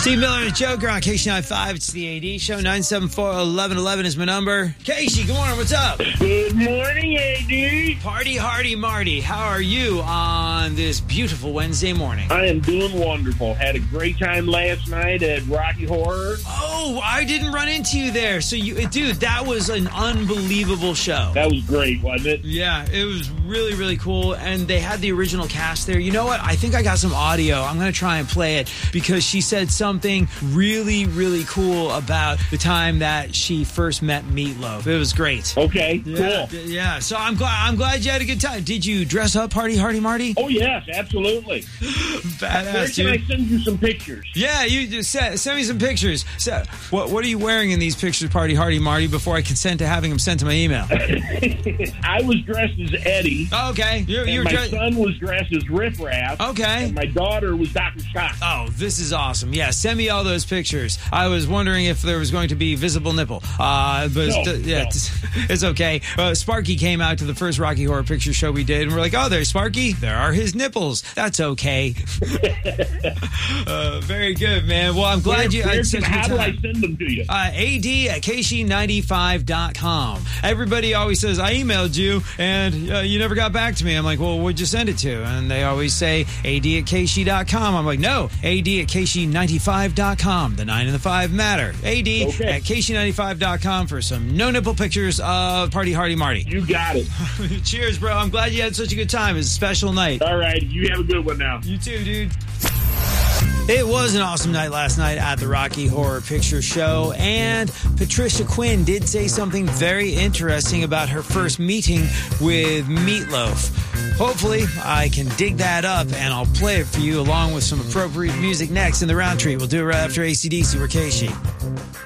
Steve Miller and Joker on KC95. It's the AD show. 974-1111 is my number. Casey, good morning. What's up? Good morning, AD. Party Hardy Marty, how are you on this beautiful Wednesday morning? I am doing wonderful. Had a great time last night at Rocky Horror. Oh, I didn't run into you there. So, dude, that was an unbelievable show. That was great, wasn't it? Yeah, it was really, really cool. And they had the original cast there. You know what? I think I got some audio. I'm going to try and play it because she said something really, really cool about the time that she first met Meatloaf. It was great. Okay, Yeah, cool. yeah. So I'm glad you had a good time. Did you dress up, Party Hardy Marty? Oh, yes, absolutely. Where Badass, can I dude. send you some pictures? Yeah, you just send me some pictures. So, what are you wearing in these pictures, Party Hardy Marty, before I consent to having them sent to my email? I was dressed as Eddie. Oh, okay. And my son was dressed as Riff Raff. Okay. And my daughter was Dr. Scott. Oh, this is awesome. Yeah, send me all those pictures. I was wondering if there was going to be visible nipple. But No. it's okay. Sparky came out to the first Rocky Horror Picture Show we did, and we're like, oh, there's Sparky. There are his nipples. That's okay. Very good, man. Well, I'm glad you had such a good How do I time. send them to you? AD@KC95.com. Everybody always says, I emailed you, and you never got back to me. I'm like, well, what'd you send it to? And they always say, AD@KC.com. I'm like, no, AD@KC95.com. The 9 and the 5 matter. AD@KC95.com for some no-nipple pictures of Party Hardy Marty. You got it. Cheers, bro. I'm glad you had such a good time. It's a special night. All right, you have a good one now. You too, dude. It was an awesome night last night at the Rocky Horror Picture Show, and Patricia Quinn did say something very interesting about her first meeting with Meatloaf. Hopefully, I can dig that up, and I'll play it for you along with some appropriate music next in the round tree. We'll do it right after AC/DC. We're KC.